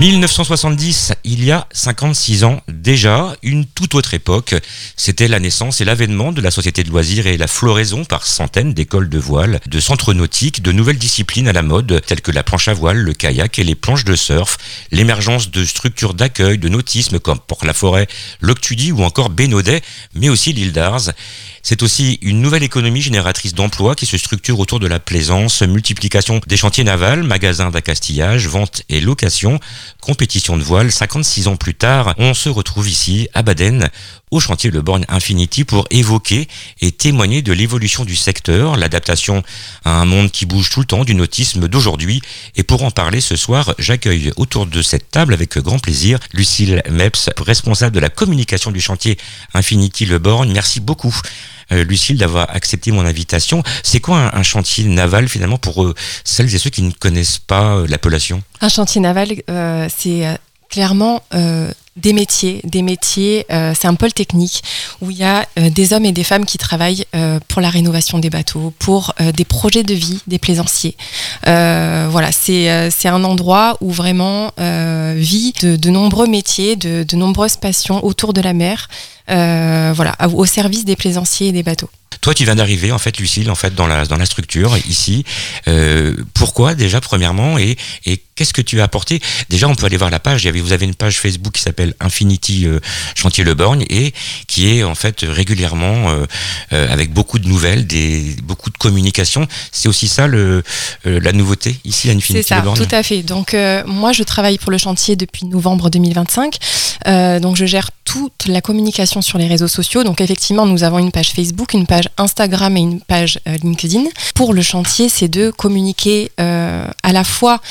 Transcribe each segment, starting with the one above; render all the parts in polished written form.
1970, il y a 56 ans déjà, une toute autre époque. C'était la naissance et l'avènement de la société de loisirs et la floraison par centaines d'écoles de voile, de centres nautiques, de nouvelles disciplines à la mode, telles que la planche à voile, le kayak et les planches de surf, l'émergence de structures d'accueil, de nautisme comme Port-la-Forêt, Loctudy ou encore Bénodet, mais aussi l'île d'Ars. C'est aussi une nouvelle économie génératrice d'emplois qui se structure autour de la plaisance, multiplication des chantiers navals, magasins d'accastillage, vente et location, compétition de voile. 56 ans plus tard, on se retrouve ici à Baden, au chantier Le Borgne Infinity, pour évoquer et témoigner de l'évolution du secteur, l'adaptation à un monde qui bouge tout le temps, du nautisme d'aujourd'hui. Et pour en parler ce soir, j'accueille autour de cette table avec grand plaisir Lucille Meps, responsable de la communication du chantier Infinity Le Borgne. Merci beaucoup. Lucille, d'avoir accepté mon invitation. C'est quoi un chantier naval finalement pour celles et ceux qui ne connaissent pas l'appellation ? Un chantier naval, c'est clairement des métiers. C'est un pôle technique où il y a des hommes et des femmes qui travaillent pour la rénovation des bateaux, pour des projets de vie des plaisanciers. Voilà, c'est un endroit où vraiment vit de nombreux métiers, de nombreuses passions autour de la mer. Voilà, au service des plaisanciers et des bateaux. Toi, tu viens d'arriver, en fait, Lucille, dans la structure, ici. Pourquoi, déjà, premièrement, et qu'est-ce que tu as apporté ? Déjà, on peut aller voir la page. Vous avez une page Facebook qui s'appelle Infinity Chantier Le Borgne et qui est, en fait, régulièrement, avec beaucoup de nouvelles, beaucoup de communication. C'est aussi ça, la nouveauté, ici, à Infinity Le Borgne ? C'est ça, tout à fait. Donc, moi, je travaille pour le chantier depuis novembre 2025. Donc, je gère toute la communication sur les réseaux sociaux. Donc, effectivement, nous avons une page Facebook, une page Instagram et une page LinkedIn. Pour le chantier, c'est de communiquer à la fois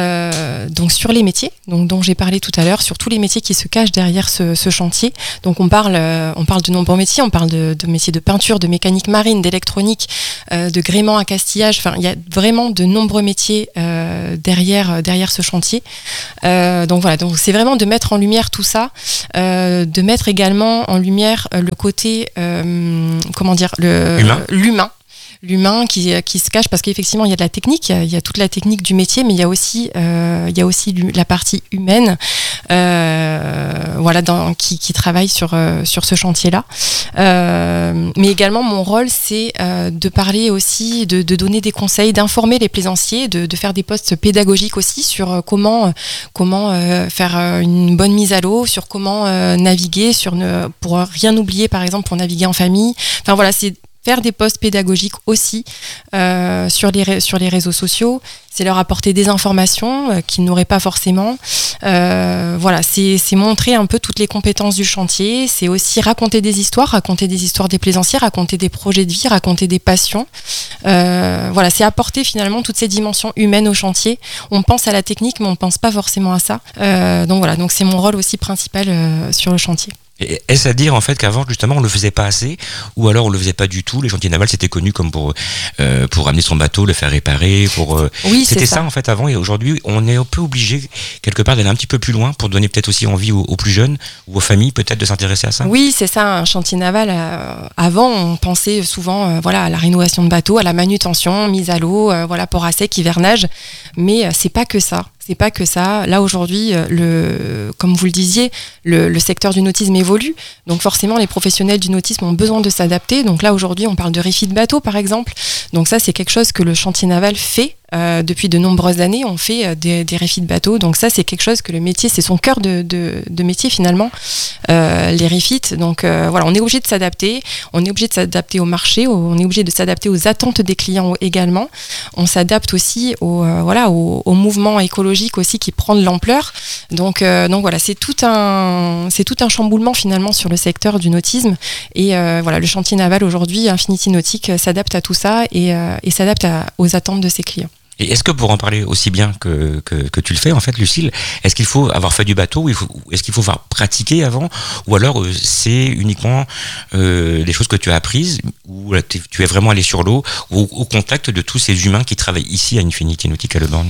donc sur les métiers dont j'ai parlé tout à l'heure, sur tous les métiers qui se cachent derrière ce chantier. Donc on parle de nombreux métiers, on parle de métiers de peinture, de mécanique marine, d'électronique, de gréement à castillage. Enfin, il y a vraiment de nombreux métiers derrière ce chantier. Donc voilà, donc c'est vraiment de mettre en lumière tout ça, de mettre également en lumière le côté l'humain qui se cache, parce qu'effectivement il y a de la technique, il y a toute la technique du métier, mais il y a aussi la partie humaine qui travaille sur ce chantier-là. Mais également mon rôle, c'est de parler aussi, de donner des conseils, d'informer les plaisanciers, de faire des posts pédagogiques aussi sur comment faire une bonne mise à l'eau, sur comment naviguer, pour rien oublier par exemple, pour naviguer en famille. Enfin voilà, c'est faire des posts pédagogiques aussi sur les réseaux sociaux, c'est leur apporter des informations qu'ils n'auraient pas forcément. Voilà, c'est montrer un peu toutes les compétences du chantier, c'est aussi raconter des histoires des plaisanciers, raconter des projets de vie, raconter des passions. Voilà, c'est apporter finalement toutes ces dimensions humaines au chantier. On pense à la technique, mais on ne pense pas forcément à ça. Donc voilà, donc c'est mon rôle aussi principal sur le chantier. Et est-ce à dire en fait qu'avant justement on le faisait pas assez, ou alors on le faisait pas du tout? Les chantiers navals c'était connu comme pour amener son bateau, le faire réparer, oui, c'était ça en fait avant, et aujourd'hui on est un peu obligé quelque part d'aller un petit peu plus loin pour donner peut-être aussi envie aux plus jeunes ou aux familles peut-être de s'intéresser à ça. Oui, c'est ça, un chantier naval. Avant on pensait souvent à la rénovation de bateaux, à la manutention, mise à l'eau, port à sec, hivernage, mais c'est pas que ça. C'est pas que ça. Là aujourd'hui, comme vous le disiez, le secteur du nautisme évolue. Donc forcément, les professionnels du nautisme ont besoin de s'adapter. Donc là aujourd'hui, on parle de refit de bateau par exemple. Donc ça, c'est quelque chose que le chantier naval fait. Depuis de nombreuses années, on fait des refits de bateaux. Donc ça, c'est quelque chose que le métier, c'est son cœur de métier finalement, les refits. Donc on est obligé de s'adapter. On est obligé de s'adapter au marché. On est obligé de s'adapter aux attentes des clients également. On s'adapte aussi au mouvement écologique aussi qui prend de l'ampleur. Donc voilà, c'est tout un chamboulement finalement sur le secteur du nautisme. Et le chantier naval aujourd'hui, Infinity Nautique, s'adapte à tout ça et s'adapte aux attentes de ses clients. Et est-ce que pour en parler aussi bien que tu le fais, en fait, Lucille, est-ce qu'il faut avoir fait du bateau, ou est-ce qu'il faut faire pratiquer avant, ou alors c'est uniquement des choses que tu as apprises, ou tu es vraiment allé sur l'eau, ou au contact de tous ces humains qui travaillent ici à Infinity Nautique à Le Borgne?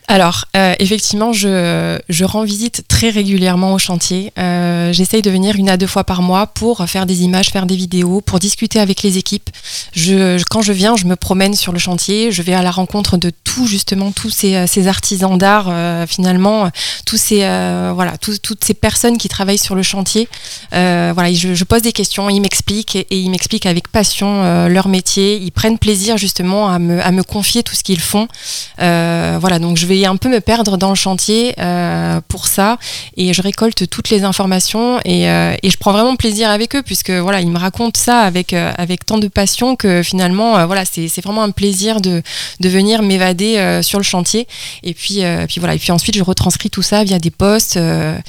Alors, effectivement, je rends visite très régulièrement au chantier. J'essaye de venir 1 à 2 fois par mois pour faire des images, faire des vidéos, pour discuter avec les équipes. Quand je viens, je me promène sur le chantier, je vais à la rencontre de justement tous ces artisans d'art, finalement, toutes ces personnes qui travaillent sur le chantier. Je pose des questions, ils m'expliquent et ils m'expliquent avec passion leur métier. Ils prennent plaisir justement à me confier tout ce qu'ils font. Donc je vais un peu me perdre dans le chantier pour ça, et je récolte toutes les informations et je prends vraiment plaisir avec eux, puisque ils me racontent ça avec tant de passion que finalement c'est vraiment un plaisir de venir m'évader sur le chantier, et puis ensuite je retranscris tout ça via des posts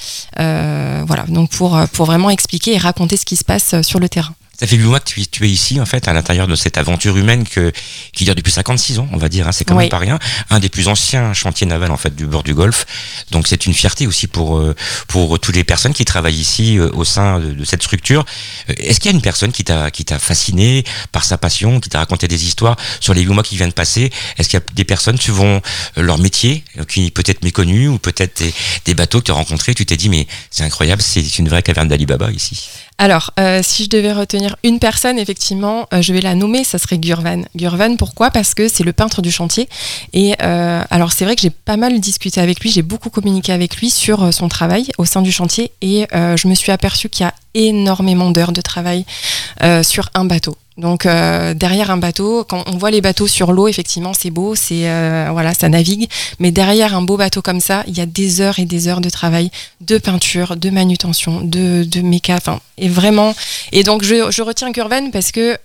donc pour vraiment expliquer et raconter ce qui se passe sur le terrain. Ça fait 8 mois que tu es ici, en fait, à l'intérieur de cette aventure humaine qui dure depuis 56 ans, on va dire, hein, c'est quand même pas rien. Un des plus anciens chantiers navals, en fait, du bord du Golfe. Donc, c'est une fierté aussi pour toutes les personnes qui travaillent ici, au sein de cette structure. Est-ce qu'il y a une personne qui t'a fasciné par sa passion, qui t'a raconté des histoires sur les 8 mois qui viennent de passer? Est-ce qu'il y a des personnes, suivant leur métier, qui peut-être méconnues, ou peut-être des bateaux que tu as rencontrés, tu t'es dit, mais c'est incroyable, c'est une vraie caverne d'Ali Baba ici? Alors, si je devais retenir une personne, effectivement, je vais la nommer, ça serait Gurvan. Gurvan, pourquoi ? Parce que c'est le peintre du chantier. Et alors, c'est vrai que j'ai pas mal discuté avec lui, j'ai beaucoup communiqué avec lui sur son travail au sein du chantier. Et je me suis aperçue qu'il y a énormément d'heures de travail sur un bateau. Donc derrière un bateau, quand on voit les bateaux sur l'eau, effectivement c'est beau, ça navigue, mais derrière un beau bateau comme ça, il y a des heures et des heures de travail, de peinture, de manutention, de méca, et vraiment. Et donc je retiens Gurvan parce que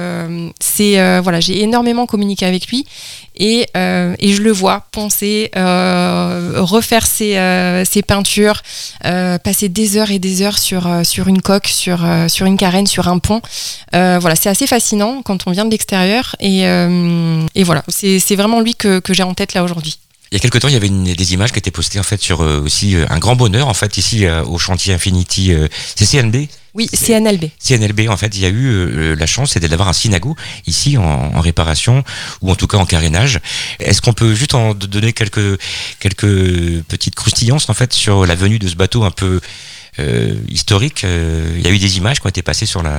j'ai énormément communiqué avec lui, et je le vois poncer, refaire ses peintures, passer des heures et des heures sur une coque, sur une carène, sur un pont. C'est assez fascinant quand on vient de l'extérieur, et voilà, c'est vraiment lui que j'ai en tête là aujourd'hui. Il y a quelque temps, il y avait des images qui étaient postées en fait sur aussi un grand bonheur en fait ici au chantier Infinity. C'est CNB. Oui, CNLB. CNLB, en fait, il y a eu la chance, c'était d'avoir un synagogue ici en réparation, ou en tout cas en carénage. Est-ce qu'on peut juste en donner quelques petites croustillances en fait sur la venue de ce bateau un peu historique? Il y a eu des images qui ont été passées sur la